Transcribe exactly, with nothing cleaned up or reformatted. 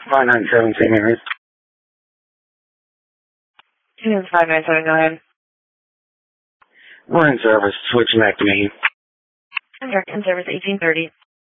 five nine seven, Saint Mary's. Two five nine seven, go ahead. We're in service. Switching back to me. Direct in service eighteen thirty.